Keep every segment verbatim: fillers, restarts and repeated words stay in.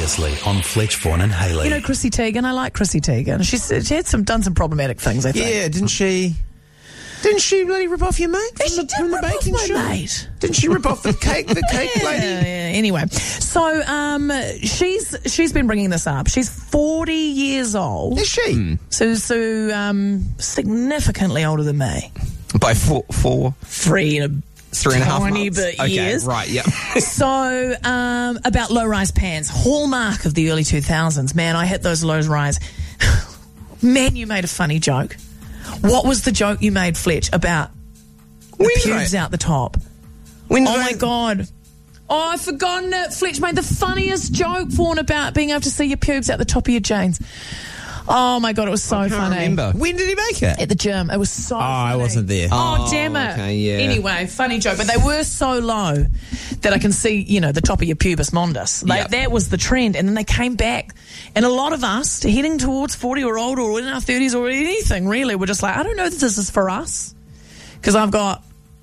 Previously on Fletch, Vaughan and Hayley. You know Chrissy Teigen? I like Chrissy Teigen. She's she had some done some problematic things, I think. Yeah, didn't she? Didn't she really rip off your mate from, she the, did from the rip off baking my show? mate. Didn't she rip off the cake, the cake yeah, lady? Yeah, anyway, so um, she's she's been bringing this up. She's forty years old. Is she? Mm. So so um, significantly older than me. By four, four, three and a three and a half tiny months. bit Okay, years. right? Yeah. So um, about low-rise pants, hallmark of the early two thousands. Man, I hit those low-rise. Man, you made a funny joke. What was the joke you made, Fletch, about the When pubes I- out the top? When Oh did my I- God. Oh, I've forgotten it. Fletch made the funniest joke, Vaughan, about being able to see your pubes out the top of your jeans. Oh my God, it was so I can't funny. remember. When did he make it? At the gym. It was so Oh, funny. I wasn't there. Oh, Oh, damn it. okay, yeah. Anyway, funny joke. But they were so low that I can see, you know, the top of your pubis mondus. They, Yep. That was the trend. And then they came back. And a lot of us, heading towards forty or older or in our thirties or anything, really, were just like, I don't know that this is for us. Because I've got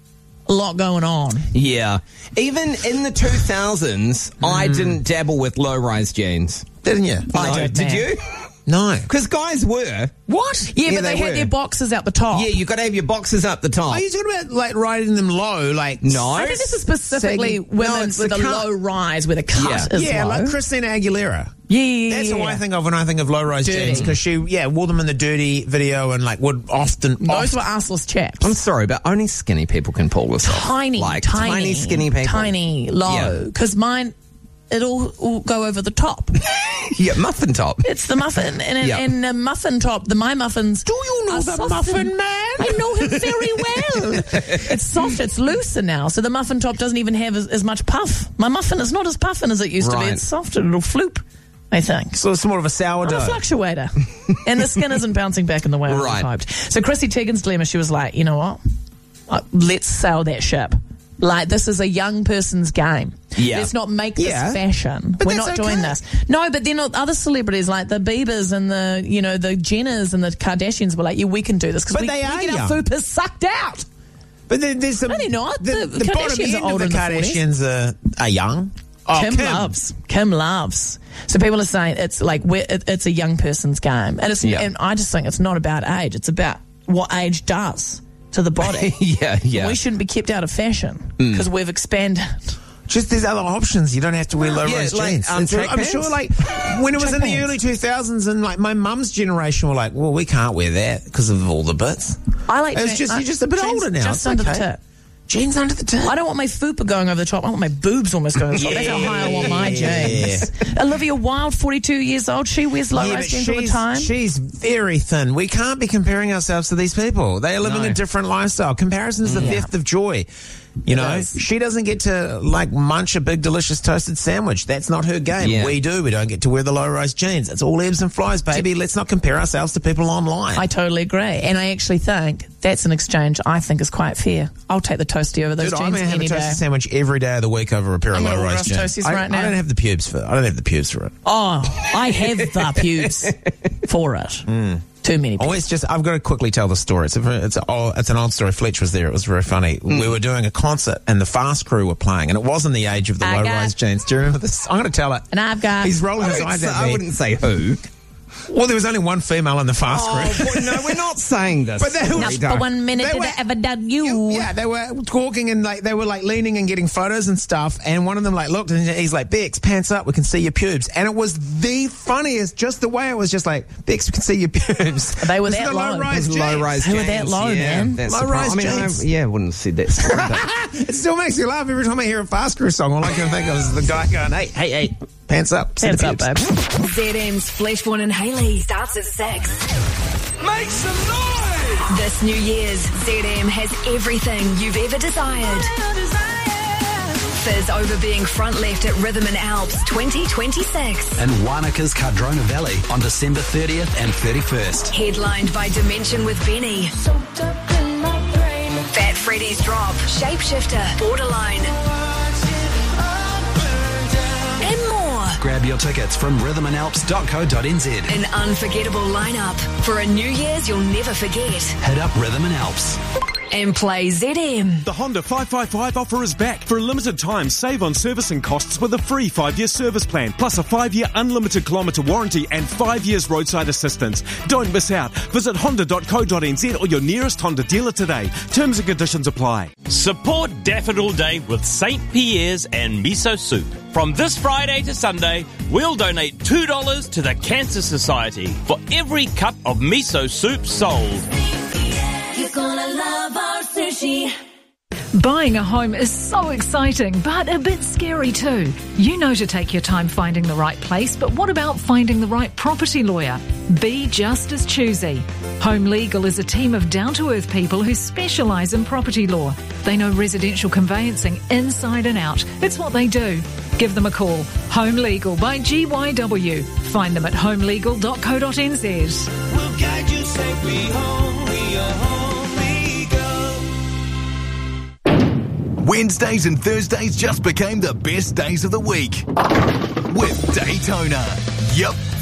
a lot going on. Yeah. Even in the two thousands, I didn't dabble with low-rise jeans. Didn't you? I No, did, did man. you? No. Because guys were. What? Yeah, Yeah, but they, they had were. their boxes out the top. Yeah, you got to have your boxes up the top. Are you talking about like riding them low? Like No. I think this is specifically Saggy- women No, it's with the a cut. low rise where the cut Yeah. is Yeah, low. like Christina Aguilera. yeah, yeah, That's yeah. what I think of when I think of low-rise Dirty. jeans, because she, yeah, wore them in the Dirty video and like would often. Those often were assless chaps. I'm sorry, but only skinny people can pull this off. Tiny, like, tiny, tiny, skinny people. Tiny, low. Yeah. Because mine, it'll all go over the top. Yeah, muffin top. It's the muffin. And, Yeah. and the muffin top, the My Muffins. Do you know are the soft muffin and- man? I know him very well. It's soft, it's looser now. So the muffin top doesn't even have as, as much puff. My muffin is not as puffin as it used to be. Right. It's softer. It'll floop, I think. So it's more of a I'm sourdough. a fluctuator. And the skin isn't bouncing back in the way I Right. hoped. So Chrissy Teigen's dilemma, she was like, you know what? Uh, let's sail that ship. Like, this is a young person's game. Yeah. Let's not make Yeah. this fashion. But We're that's not doing okay. this. No, but then other celebrities like the Biebers and the, you know, the Jenners and the Kardashians were like, yeah, we can do this because But we, they we are get our young. fupas sucked out. But there, there's some. No, they're not. The, The the bottom Kardashians end are of older the in the forties. Kardashians are, are young. Oh, Kim, loves. Kim loves. So people are saying it's like we're, it, it's a young person's game, and it's Yeah. and I just think it's not about age. It's about what age does to the body. yeah, yeah. We shouldn't be kept out of fashion because we've expanded. Just there's other options. You don't have to wear low Yeah, rise like, jeans. um, It's- track I'm pants? sure, like when it was Track in the pants. early two thousands, and like my mum's generation were like, "Well, we can't wear that because of all the bits." I like. It's jeans- just I- you're just a bit jeans older now. Just It's under okay. the tip. Jeans under the tip. I don't want my fupa going over the top. I want my boobs almost going over the top. That's how high I want my jeans. Olivia Wilde, forty-two years old. She wears low Yeah, rise but jeans all the she's, time. she's very thin. We can't be comparing ourselves to these people. They are living No. a different lifestyle. Comparison is the Yeah. theft of joy. You know, is. she doesn't get to like munch a big delicious toasted sandwich. That's not her game. Yeah. We do. We don't get to wear the low rise jeans. It's all ebbs and flows, baby. Let's not compare ourselves to people online. I totally agree. And I actually think that's an exchange I think is quite fair. I'll take the toasty over those Dude, I'm jeans gonna have a any toasted day. sandwich every day of the week over a pair of I'm gonna low order rise us jeans. toasties I, right I now. don't have the pubes for. I don't have the pubes for it. Oh, I have the pubes for it. Too many Oh, pubes. it's just I've got to quickly tell the story. It's a very- it's a, oh, it's an old story. Fletch was there. It was very funny. We were doing a concert and the Fast Crew were playing, and it wasn't the age of the I low got- rise jeans. Do you remember this? I'm going to tell it. And I've got... He's rolling I his wouldn't eyes say- at I me. wouldn't say who. Well, there was only one female in the Fast Crew. Oh, no, we're not saying this. But they were- Not We for don't. one minute They did were- I ever doubt you. Yeah, they were talking and like they were like leaning and getting photos and stuff. And one of them like looked and he's like, "Bex, pants up, we can see your pubes." And it was the funniest, just the way it was, just like, "Bex, we can see your pubes." They were This that is the low. low-rise Low jeans. rise They were that low, yeah, man. That's Low-rise surprising. I mean, jeans. I, yeah, I wouldn't have said that. Story, but It still makes me laugh every time I hear a Fast Crew song. All I can think of is the guy going, "Hey, hey, hey, pants up, see Hands the up, pubes." babe. Z M's Fletch, Vaughan and Hayley starts at six. Make some noise! This New Year's, Z M has everything you've ever desired. Fizz over being front left at Rhythm and Alps twenty twenty-six. In Wanaka's Cardrona Valley on December thirtieth and thirty-first. Headlined by Dimension with Benny. Fat Freddy's Drop, Shapeshifter, Borderline. And more. Grab your tickets from rhythm and alps dot co dot n z. An unforgettable lineup for a New Year's you'll never forget. Hit up Rhythm and Alps. and play Z M. The Honda five five five offer is back. For a limited time, save on servicing costs with a free five-year service plan, plus a five-year unlimited kilometre warranty and five years roadside assistance. Don't miss out. Visit honda dot co dot n z or your nearest Honda dealer today. Terms and conditions apply. Support Daffodil Day with Saint Pierre's and Miso Soup. From this Friday to Sunday, we'll donate two dollars to the Cancer Society for every cup of miso soup sold. You're gonna love our sushi. Buying a home is so exciting, but a bit scary too. You know to take your time finding the right place, but what about finding the right property lawyer? Be just as choosy. Home Legal is a team of down-to-earth people who specialise in property law. They know residential conveyancing inside and out. It's what they do. Give them a call. Home Legal by G Y W. Find them at home legal dot co dot n z. We'll guide you safely home. We are Home Legal. Wednesdays and Thursdays just became the best days of the week with Daytona. Yep,